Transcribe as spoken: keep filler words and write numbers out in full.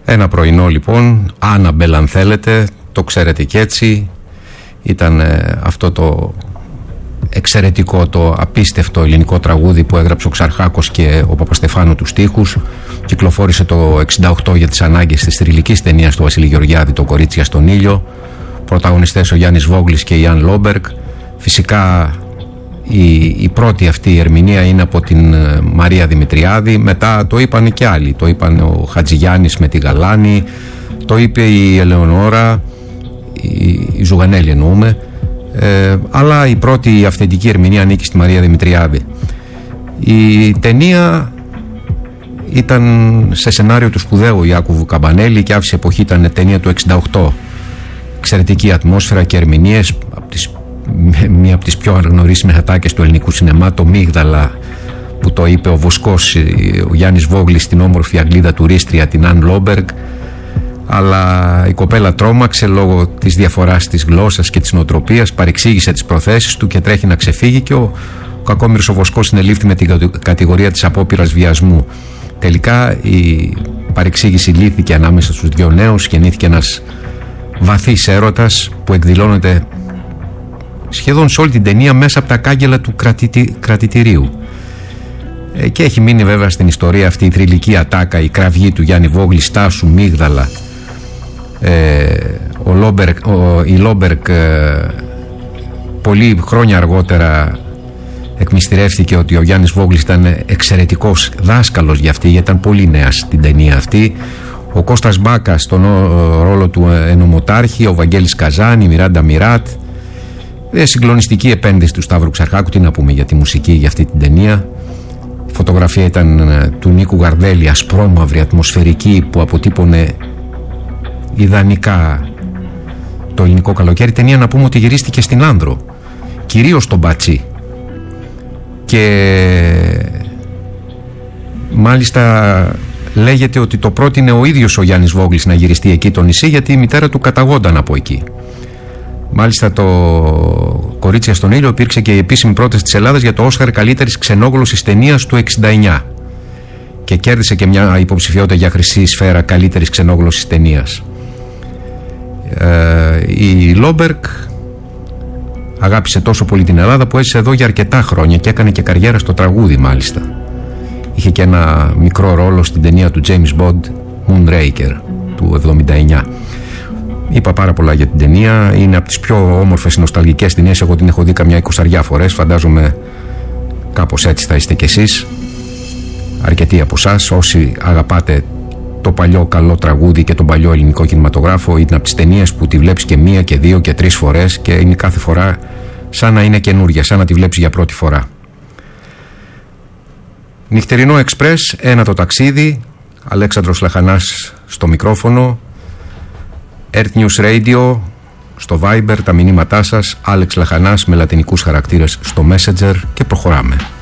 Ένα πρωινό λοιπόν, Άναμπελ αν θέλετε, το ξέρετε κι έτσι. Ήταν ε, αυτό το εξαιρετικό, το απίστευτο ελληνικό τραγούδι που έγραψε ο Ξαρχάκος και ο Παπαστεφάνου τους στίχους. Κυκλοφόρησε το εξήντα οκτώ για τις ανάγκες της θρυλικής ταινίας του Βασίλη Γεωργιάδη, το Κορίτσια στον ήλιο. Πρωταγωνιστές ο Γιάννης Βόγλης και η Ιαν Λόμπεργκ. Φυσικά η, η πρώτη αυτή ερμηνεία είναι από την Μαρία Δημητριάδη. Μετά το είπαν και άλλοι. Το είπαν ο Χατζηγιάννης με τη Γαλάνη, το είπε η Ελεονόρα, η, η Ζουγανέλη εννοούμε. Ε, αλλά η πρώτη αυθεντική ερμηνεία ανήκει στη Μαρία Δημητριάδη. Η ταινία ήταν σε σενάριο του σπουδαίου Ιάκωβου Καμπανέλη και άφησε εποχή, ήταν ταινία του εξήντα οκτώ. Εξαιρετική ατμόσφαιρα και ερμηνείες, από τις, μία από τις πιο αναγνωρίσιμες ατάκες του ελληνικού σινεμά, το Μίγδαλα, που το είπε ο Βοσκός, ο Γιάννης Βόγλης, στην όμορφη Αγγλίδα τουρίστρια, την Αν Λόμπεργκ. Αλλά η κοπέλα τρόμαξε λόγω της διαφοράς της γλώσσας και της νοοτροπίας, παρεξήγησε τις προθέσεις του και τρέχει να ξεφύγει, και ο, ο κακόμοιρος ο Βοσκός συνελήφθη με την κατηγορία της απόπειρας βιασμού. Τελικά η παρεξήγηση λύθηκε ανάμεσα στους δύο νέους, γεννήθηκε ένας βαθύς έρωτας που εκδηλώνεται σχεδόν σε όλη την ταινία μέσα από τα κάγκελα του κρατητι, κρατητηρίου. Ε, και έχει μείνει βέβαια στην ιστορία αυτή η θρυλική ατάκα, η κραυγή του Γιάννη Βόγλη, στάσου Μίγδαλα. Ε, ο Λόμπερκ, ο, η Λόμπερκ ε, πολλοί χρόνια αργότερα εκμυστηρεύτηκε ότι ο Γιάννης Βόγλης ήταν εξαιρετικός δάσκαλος για αυτή, γιατί ήταν πολύ νέα στην ταινία αυτή. Ο Κώστας Μπάκας στον ρόλο του ενωμοτάρχη, ο Βαγγέλης Καζάνη, η Μιράντα Μιράτ. Ε, συγκλονιστική επένδυση του Σταύρου Ξαρχάκου, τι να πούμε για τη μουσική για αυτή την ταινία. Η φωτογραφία ήταν του Νίκου Γαρδέλη, ασπρόμαυρη, ατμοσφαιρική, που αποτύπωνε ιδανικά το ελληνικό καλοκαίρι. Η ταινία, να πούμε ότι γυρίστηκε στην Άνδρο, κυρίως στον Μπατσί, και μάλιστα λέγεται ότι το πρότεινε ο ίδιος ο Γιάννης Βόγλης να γυριστεί εκεί το νησί, γιατί η μητέρα του καταγόνταν από εκεί. Μάλιστα το Κορίτσια στον ήλιο υπήρξε και η επίσημη πρόταση της Ελλάδας για το Όσκαρ καλύτερης ξενόγλωσης ταινίας του εξήντα εννιά και κέρδισε και μια υποψηφιότητα για χρυσή σφαίρα καλύτερης ξενόγλωσης ταινίας. Ε, η Λόμπεργκ αγάπησε τόσο πολύ την Ελλάδα που έζησε εδώ για αρκετά χρόνια και έκανε και καριέρα στο τραγούδι μάλιστα. Είχε και ένα μικρό ρόλο στην ταινία του James Bond, Moonraker, του εβδομήντα εννιά. Είπα πάρα πολλά για την ταινία. Είναι από τις πιο όμορφες νοσταλγικές ταινίες. Εγώ την έχω δει καμιά εικοσαριά φορές. Φαντάζομαι κάπως έτσι θα είστε κι εσείς. Αρκετοί από εσάς, όσοι αγαπάτε το παλιό καλό τραγούδι και τον παλιό ελληνικό κινηματογράφο, είναι από τις ταινίες που τη βλέπεις και μία και δύο και τρεις φορές και είναι κάθε φορά σαν να είναι καινούργια, σαν να τη βλέπεις για πρώτη φορά. Νυχτερινό Εξπρές, ένα το ταξίδι. Αλέξανδρος Λαχανάς στο μικρόφωνο. Earth News Radio στο Viber, τα μηνύματά σας. Άλεξ Λαχανάς με λατινικούς χαρακτήρες στο Messenger, και προχωράμε.